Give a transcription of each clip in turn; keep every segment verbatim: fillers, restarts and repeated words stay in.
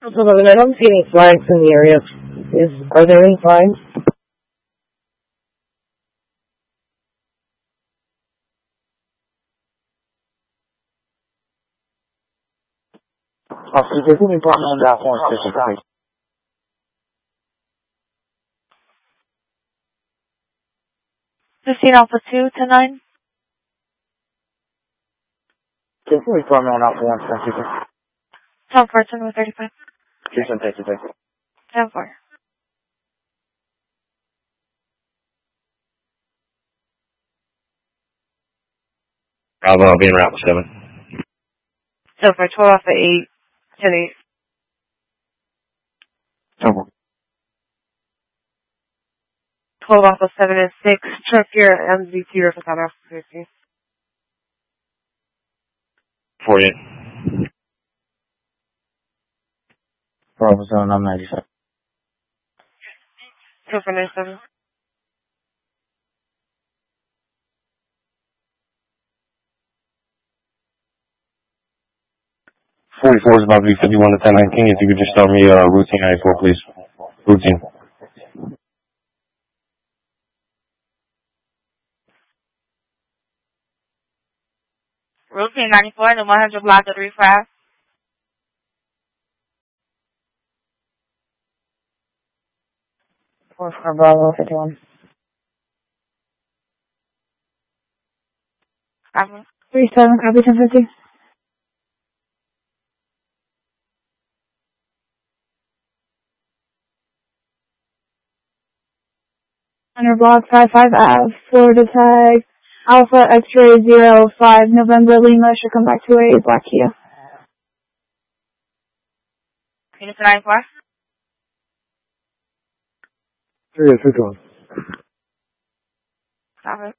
So, I don't see any flags in the area. Is Are there any flags? Officer, there's any problem on that one station, guys? fifteen Alpha two, ten nine. There's any problem on that one station. ten four, ten thirty-five. Jason, thank you, thank you. ten four. Bravo, I'll be in route seven. ten four, twelve Alpha eight, ten eight. Trouble. twelve Alpha seven and six, check your M Z T or for Alpha fifty. forty-eight. Bravo zone, I'm ninety-seven. ten four ninety-seven. forty-four is about to be fifty-one to ten nineteen. If you could just tell me uh, routine ninety-four, please. Routine. Routine ninety-four, the one hundred block of three five. four four Bravo fifty-one. Copy. three seven, copy ten fifty. Under block five five Ave, Florida tag, Alpha X-ray zero five, November Lima, should come back to a black Kia. Unit ninety-four. three is fifty-one. Copy.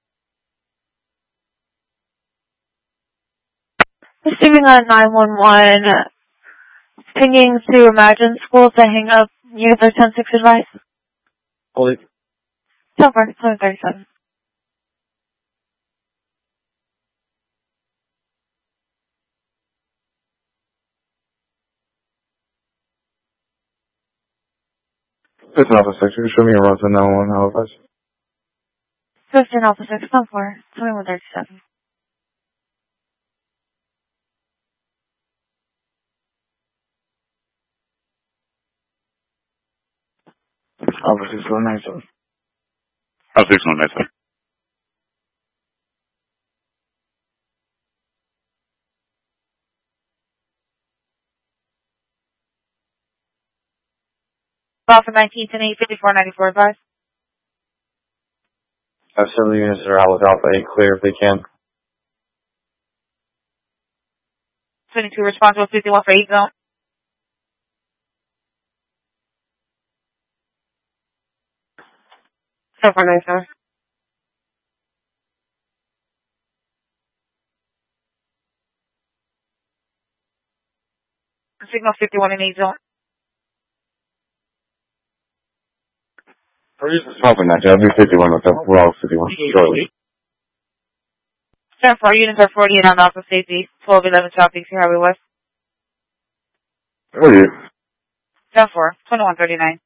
Receiving on nine one one, pinging to Imagine School to hang up unit ten six advice. Hold it. ten four, ten thirty-seven. It's an Alpha six. You can show me a run to nine one one, Halifax. fifteen Alpha six, ten four, twenty-one thirty-seven. Alpha six, one ninety-seven. Alpha six, one ninety-seven. Alpha nineteen, ten eight, fifty-four ninety-four advice. Have several units that are out with Alpha eight clear if they can. twenty-two responsible, fifty-one for eight zone. ten four ninety-seven. Signal fifty-one in eight zone. Produce the twelve and nineteen. I'll be fifty-one with them. We're all fifty-one. Shortly. ten four units are forty-eight on Alpha Safety, twelve eleven Southeast Highway West. forty-eight. ten four, twenty-one thirty-nine.